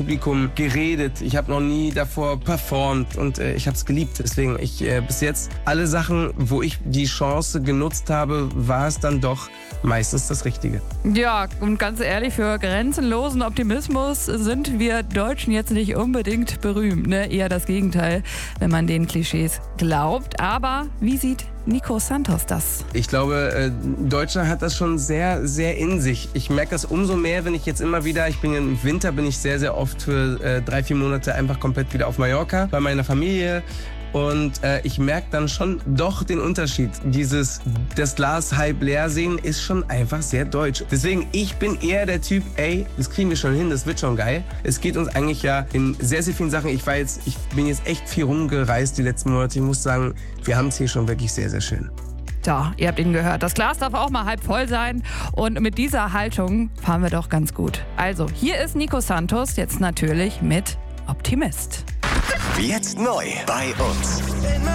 Publikum geredet. Ich habe noch nie davor performt und ich habe es geliebt. Deswegen, bis jetzt alle Sachen, wo ich die Chance genutzt habe, war es dann doch meistens das Richtige. Ja, und ganz ehrlich, für grenzenlosen Optimismus sind wir Deutschen jetzt nicht unbedingt berühmt, ne? Eher das Gegenteil, wenn man den Klischees glaubt. Aber wie sieht Nico Santos das? Ich glaube, Deutschland hat das schon sehr, sehr in sich. Ich merke das umso mehr, wenn ich jetzt immer wieder, im Winter bin ich sehr, sehr oft für 3-4 Monate einfach komplett wieder auf Mallorca bei meiner Familie. Und ich merke dann schon doch den Unterschied. Das Glas halb leer sehen ist schon einfach sehr deutsch. Deswegen, ich bin eher der Typ, das kriegen wir schon hin, das wird schon geil. Es geht uns eigentlich ja in sehr, sehr vielen Sachen. Ich bin jetzt echt viel rumgereist die letzten Monate. Ich muss sagen, wir haben es hier schon wirklich sehr, sehr schön. So, ihr habt ihn gehört. Das Glas darf auch mal halb voll sein. Und mit dieser Haltung fahren wir doch ganz gut. Also, hier ist Nico Santos, jetzt natürlich mit Optimist. Jetzt neu bei uns.